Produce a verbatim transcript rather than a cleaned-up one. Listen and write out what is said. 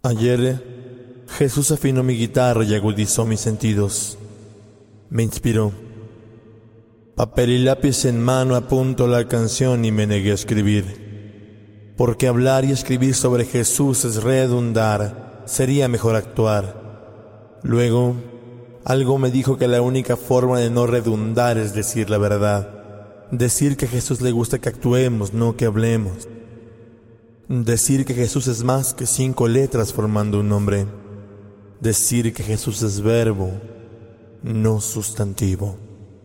Ayer, Jesús afinó mi guitarra y agudizó mis sentidos. Me inspiró. Papel y lápiz en mano apunto la canción y me negué a escribir. Porque hablar y escribir sobre Jesús es redundar, sería mejor actuar. Luego, algo me dijo que la única forma de no redundar es decir la verdad. Decir que a Jesús le gusta que actuemos, no que hablemos. Decir que Jesús es más que cinco letras formando un nombre. Decir que Jesús es verbo, no sustantivo.